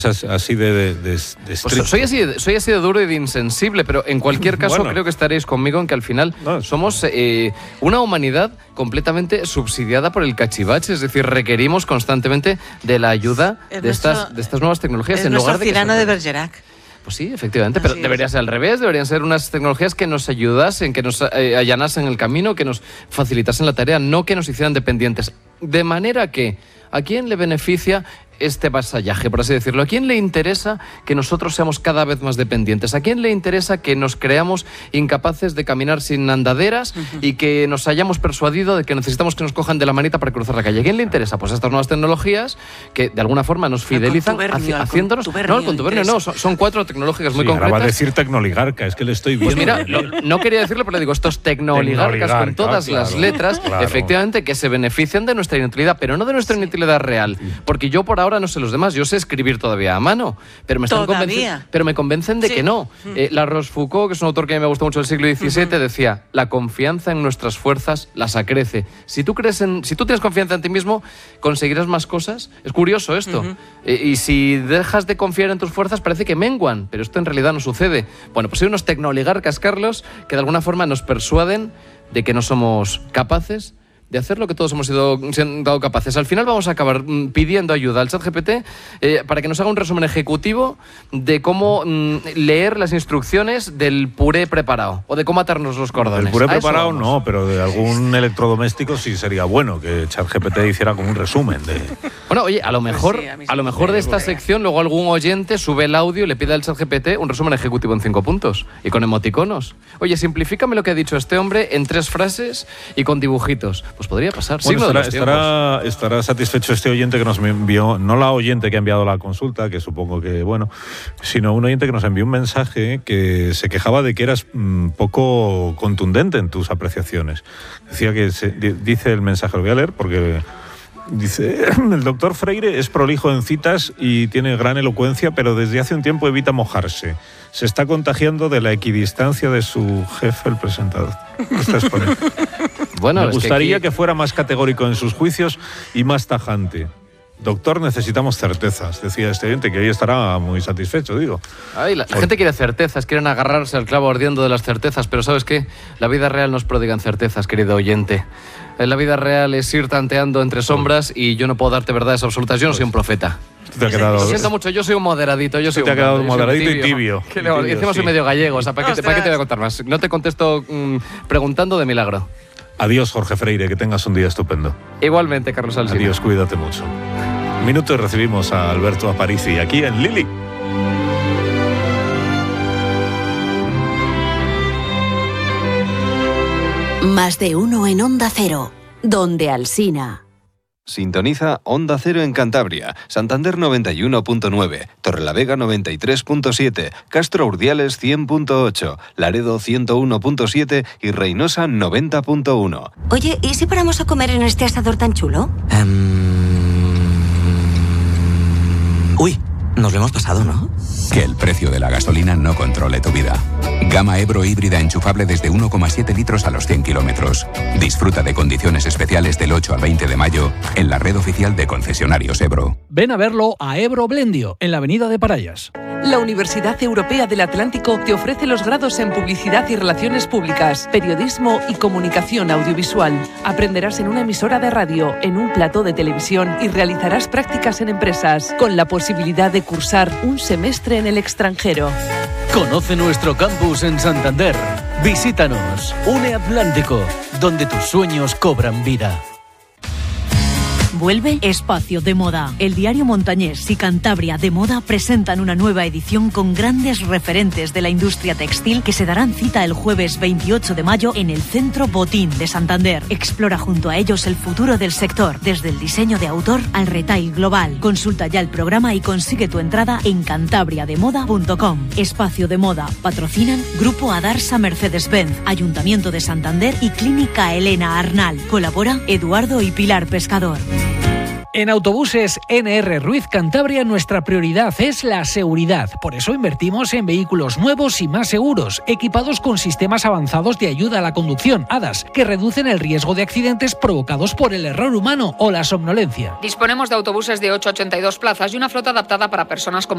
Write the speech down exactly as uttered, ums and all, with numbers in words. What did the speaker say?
así de, de, de, de pues soy así de, soy así de duro y de insensible, pero en cualquier caso bueno. creo que estaréis conmigo en que al final no. somos eh, una humanidad completamente subsidiada por el cachivache, es decir, requerimos constantemente de la ayuda es de, nuestro, estas, de estas nuevas tecnologías. Es en lugar de Cyrano que de Bergerac. Pues sí, efectivamente, pero Así debería es. ser al revés, deberían ser unas tecnologías que nos ayudasen, que nos eh, allanasen el camino, que nos facilitasen la tarea, no que nos hicieran dependientes. De manera que, ¿a quién le beneficia este vasallaje, por así decirlo? ¿A quién le interesa que nosotros seamos cada vez más dependientes? ¿A quién le interesa que nos creamos incapaces de caminar sin andaderas uh-huh. y que nos hayamos persuadido de que necesitamos que nos cojan de la manita para cruzar la calle? ¿A quién le interesa? Pues estas nuevas tecnologías que de alguna forma nos fidelizan haci- haciéndonos... No, el contubernio no, son, son cuatro tecnológicas muy sí, concretas. Ahora va a decir tecnoligarca, es que le estoy viendo. Pues mira, lo, no quería decirlo, pero le digo, estos tecnoligarcas con todas claro, las letras, claro. efectivamente, que se benefician de nuestra inutilidad, pero no de nuestra sí. inutilidad real. Porque yo por ahora no sé los demás, yo sé escribir todavía a mano, pero me están convencen, pero me convencen de sí. que no. Eh, La Rochefoucauld, que es un autor que me gustó mucho del siglo diecisiete, uh-huh. decía, la confianza en nuestras fuerzas las acrece. Si tú crees en, si tú tienes confianza en ti mismo, conseguirás más cosas. Es curioso esto. Uh-huh. Eh, y si dejas de confiar en tus fuerzas, parece que menguan, pero esto en realidad no sucede. Bueno, pues hay unos tecnoligarcas, Carlos, que de alguna forma nos persuaden de que no somos capaces de hacer lo que todos hemos sido, sido capaces. Al final vamos a acabar pidiendo ayuda al ChatGPT eh, para que nos haga un resumen ejecutivo de cómo mm, leer las instrucciones del puré preparado o de cómo atarnos los cordones. El puré preparado no, pero de algún electrodoméstico sí sería bueno que ChatGPT hiciera como un resumen de... Bueno, oye, a lo mejor, pues sí, a, a lo mejor de esta sección luego algún oyente sube el audio y le pide al ChatGPT un resumen ejecutivo en cinco puntos y con emoticonos. Oye, simplifícame lo que ha dicho este hombre en tres frases y con dibujitos. Pues podría pasar. Bueno, estará, estará, estará satisfecho este oyente que nos envió, no la oyente que ha enviado la consulta, que supongo que, bueno, sino un oyente que nos envió un mensaje que se quejaba de que eras mmm, poco contundente en tus apreciaciones. Decía que, se, dice el mensaje, lo voy a leer porque... Dice, el doctor Freire es prolijo en citas y tiene gran elocuencia, pero desde hace un tiempo evita mojarse. Se está contagiando de la equidistancia de su jefe, el presentador. Está exponiendo. Bueno, Me gustaría que, aquí... que fuera más categórico en sus juicios y más tajante. Doctor, necesitamos certezas, decía este oyente, que hoy estará muy satisfecho, digo. Ay, la, la gente quiere certezas, quieren agarrarse al clavo ardiendo de las certezas, pero ¿sabes qué? La vida real nos prodigan certezas, querido oyente. La vida real es ir tanteando entre sombras y yo no puedo darte verdades absolutas, yo no soy un profeta. Te ha quedado... Lo siento mucho, yo soy un moderadito. Yo soy te un ha quedado yo moderadito soy un tibio. y tibio. Y encima sí. soy medio gallego, o sea, ¿para, qué te, ¿para qué te voy a contar más? No te contesto mmm, preguntando de milagro. Adiós, Jorge Freire, que tengas un día estupendo. Igualmente, Carlos Alsina. Adiós, cuídate mucho. Un minuto y recibimos a Alberto Aparici, aquí en Lili. Más de uno en Onda Cero, donde Alsina. Sintoniza Onda Cero en Cantabria, Santander noventa y uno punto nueve, Torrelavega noventa y tres punto siete, Castro Urdiales cien punto ocho, Laredo ciento uno punto siete y Reynosa noventa punto uno. Oye, ¿y si paramos a comer en este asador tan chulo? Um... Uy, nos lo hemos pasado, ¿no? Que el precio de la gasolina no controle tu vida. Gama Ebro híbrida enchufable desde uno coma siete litros a los cien kilómetros. Disfruta de condiciones especiales del ocho al veinte de mayo en la red oficial de concesionarios Ebro. Ven a verlo a Ebro Blendio, en la avenida de Parayas. La Universidad Europea del Atlántico te ofrece los grados en Publicidad y Relaciones Públicas, Periodismo y Comunicación Audiovisual. Aprenderás en una emisora de radio, en un plató de televisión y realizarás prácticas en empresas, con la posibilidad de cursar un semestre en el extranjero. Conoce nuestro campus en Santander. Visítanos. Une Atlántico, donde tus sueños cobran vida. Vuelve Espacio de Moda. El diario montañés y Cantabria de Moda presentan una nueva edición con grandes referentes de la industria textil que se darán cita el jueves veintiocho de mayo en el Centro Botín de Santander. Explora junto a ellos el futuro del sector, desde el diseño de autor al retail global. Consulta ya el programa y consigue tu entrada en cantabria de moda punto com. Espacio de Moda. Patrocinan Grupo Adarsa Mercedes-Benz, Ayuntamiento de Santander y Clínica Elena Arnal. Colabora Eduardo y Pilar Pescador. En Autobuses N R Ruiz Cantabria nuestra prioridad es la seguridad. Por eso invertimos en vehículos nuevos y más seguros, equipados con sistemas avanzados de ayuda a la conducción, A D A S, que reducen el riesgo de accidentes provocados por el error humano o la somnolencia. Disponemos de autobuses de ocho a ochenta y dos plazas y una flota adaptada para personas con